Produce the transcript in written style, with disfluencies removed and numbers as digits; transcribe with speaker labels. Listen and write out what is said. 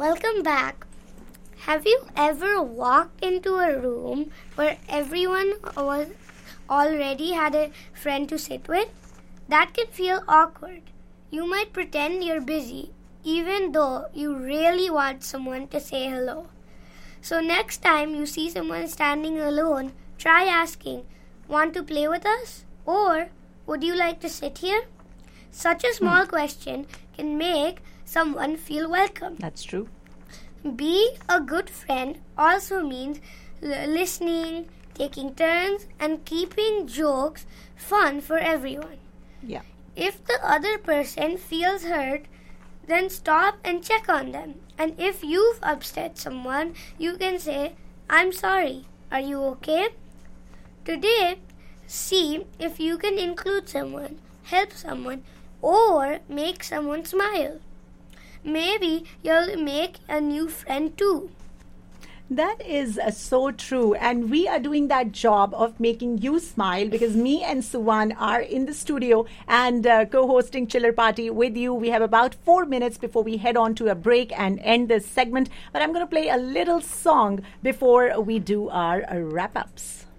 Speaker 1: Welcome back. Have you ever walked into a room where everyone was already had a friend to sit with? That can feel awkward. You might pretend you're busy, even though you really want someone to say hello. So next time you see someone standing alone, try asking, "Want to play with us?" Or, "Would you like to sit here?" Such a small question can make someone feel welcome.
Speaker 2: That's true.
Speaker 1: Being a good friend also means listening, taking turns, and keeping jokes fun for everyone.
Speaker 2: Yeah.
Speaker 1: If the other person feels hurt, then stop and check on them. And if you've upset someone, you can say, "I'm sorry. Are you okay?" Today, see if you can include someone, help someone, or make someone smile. Maybe you'll make a new friend too.
Speaker 2: That is so true. And we are doing that job of making you smile because me and Suvan are in the studio and co-hosting Chiller Party with you. We have about 4 minutes before we head on to a break and end this segment. But I'm going to play a little song before we do our wrap-ups.